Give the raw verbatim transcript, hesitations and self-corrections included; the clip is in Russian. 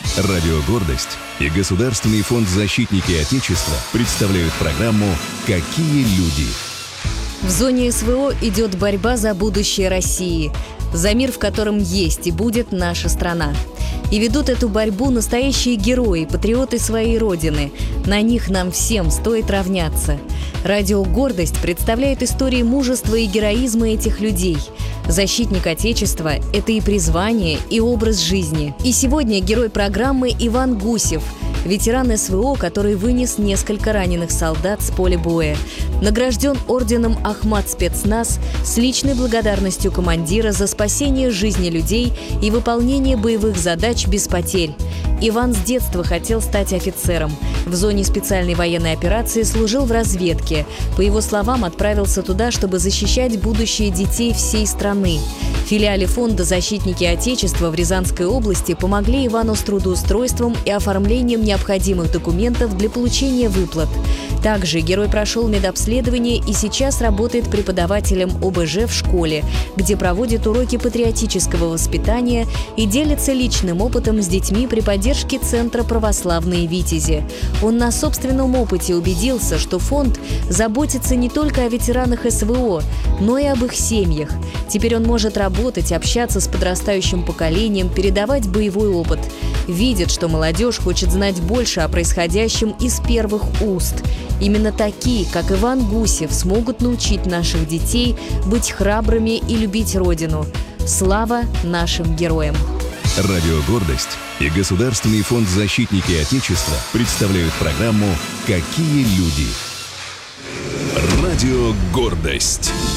Радио «Гордость» и Государственный фонд «Защитники Отечества» представляют программу «Какие люди?». В зоне СВО идет борьба за будущее России, за мир, в котором есть и будет наша страна. И ведут эту борьбу настоящие герои, патриоты своей Родины. На них нам всем стоит равняться. Радио «Гордость» представляет истории мужества и героизма этих людей. Защитник Отечества – это и призвание, и образ жизни. И сегодня герой программы Иван Гусев, ветеран СВО, который вынес несколько раненых солдат с поля боя. Награжден орденом Ахмат Спецназ с личной благодарностью командира за спасение жизни людей и выполнение боевых задач без потерь. Иван с детства хотел стать офицером. В зоне специальной военной операции служил в разведке. По его словам, отправился туда, чтобы защищать будущее детей всей страны. В филиале фонда «Защитники Отечества» в Рязанской области помогли Ивану с трудоустройством и оформлением необходимых документов для получения выплат. Также герой прошел медобследование и сейчас работает преподавателем О Б Ж в школе, где проводит уроки патриотического воспитания и делится личным опытом с детьми при поддержке Центра «Православные Витязи». Он на собственном опыте убедился, что фонд заботится не только о ветеранах СВО, но и об их семьях. Теперь он может работать, общаться с подрастающим поколением, передавать боевой опыт. Видит, что молодежь хочет знать больше о происходящем из первых уст. Именно такие, как Иван Гусев, смогут научить наших детей быть храбрыми и любить Родину. Слава нашим героям! Радио «Гордость» и Государственный фонд «Защитники Отечества» представляют программу «Какие люди?». Радио «Гордость».